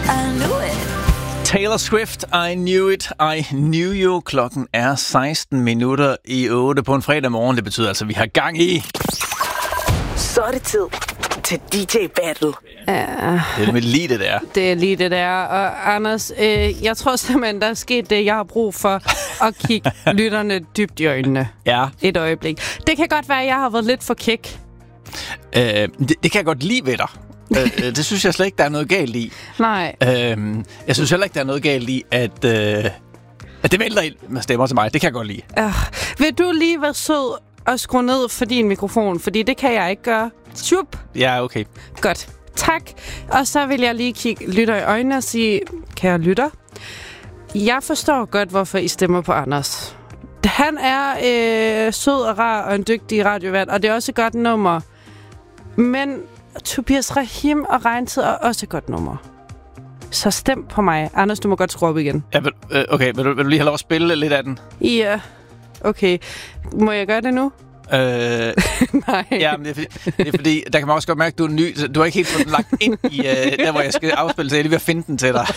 I knew it. Taylor Swift, I knew it, I knew you. Klokken er 16 minutter i 8 på en fredag morgen. Det betyder altså, at vi har gang i. Så er det tid til DJ Battle. Ja. Det er med lige det der. Det er lige det der. Og Anders, jeg tror simpelthen, der er sket det, jeg har brug for at kigge lytterne dybt i øjnene. Ja. Et øjeblik. Det kan godt være, at jeg har været lidt for kæk. Det kan jeg godt lide ved dig. Det synes jeg slet ikke, der er noget galt i. Nej. Jeg synes heller ikke, der er noget galt i, at det vælter ind med stemmer til mig. Det kan jeg godt lide. Vil du lige være sød og skrue ned for din mikrofon? Fordi det kan jeg ikke gøre. Chup. Ja, okay. Godt. Tak. Og så vil jeg lige kigge lytter i øjnene og sige, kære lytter, jeg forstår godt, hvorfor I stemmer på Anders. Han er sød og rar og en dygtig radiovært, og det er også et godt nummer. Men Tobias Rahim og Regntid er også et godt nummer. Så stem på mig. Anders, du må godt skrue op igen. Ja, okay, vil du lige have lov at spille lidt af den? Ja, okay. Må jeg gøre det nu? Nej. Ja, men det er fordi, der kan man også godt mærke, at du er ny. Du har ikke helt fået den lagt ind i der, hvor jeg skal afspille, så jeg er lige ved at finde den til dig.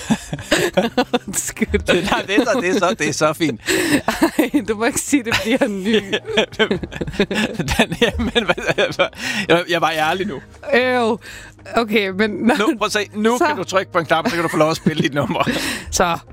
Det er så fint. Ej, du må ikke sige det, fordi jeg er ny. Jeg var ærlig nu. Okay, men... Nu, prøv at se, nu kan du trykke på en knap, så kan du få lov at spille dit nummer. Så...